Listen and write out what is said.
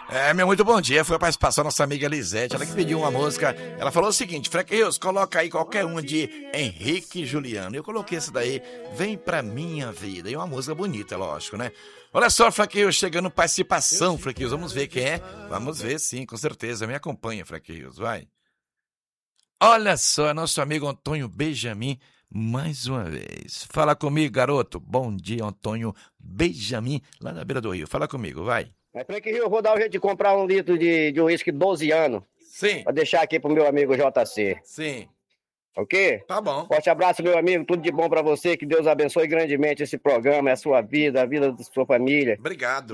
Meu muito bom dia. Foi a participação da nossa amiga Lisete. Ela que pediu uma música. Ela falou o seguinte: Frank Rios, coloca aí qualquer uma de Henrique e Juliano. Eu coloquei essa daí, Vem Pra Minha Vida. E uma música bonita, lógico, né? Olha só, Frank Rios, chegando participação, Frank Rios. Vamos ver quem é? Vamos ver, sim, com certeza. Me acompanha, Frank Rios, vai. Olha só, nosso amigo Antônio Benjamin, mais uma vez. Fala comigo, garoto. Bom dia, Antônio Benjamin, lá na beira do rio. Fala comigo, vai. Mas Frank Rio, eu vou dar um jeito de comprar um litro de uísque 12 anos. Sim. Pra deixar aqui pro meu amigo JC. Sim. Ok? Tá bom. Forte abraço, meu amigo. Tudo de bom pra você. Que Deus abençoe grandemente esse programa, a sua vida, a vida da sua família. Obrigado.